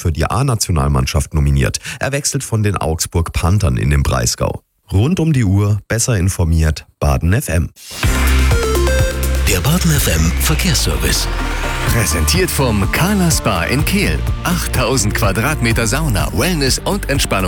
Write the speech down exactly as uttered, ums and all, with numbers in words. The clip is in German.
für die A-Nationalmannschaft nominiert. Er wechselt von den Augsburg Panthern in den Breisgau. Rund um die Uhr, besser informiert, Baden F M. Der Baden F M Verkehrsservice. Präsentiert vom Carla Spa in Kehl. achttausend Quadratmeter Sauna, Wellness und Entspannung.